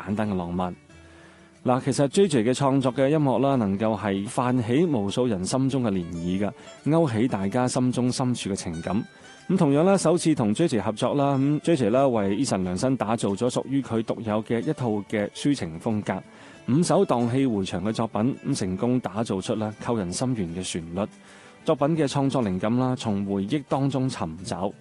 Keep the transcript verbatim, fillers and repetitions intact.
簡單嘅浪漫。嗱，其實 J J 嘅創作嘅音樂啦，能夠係泛起無數人心中嘅漣漪㗎，勾起大家心中深處嘅情感。咁同樣啦，首次同 J J 合作啦，咁 J J 啦為 Eason 量身打造咗屬於佢獨有嘅一套嘅抒情風格，五首蕩氣迴腸嘅作品，咁成功打造出啦扣人心弦嘅旋律。作品嘅創作靈感啦，從回憶當中尋找。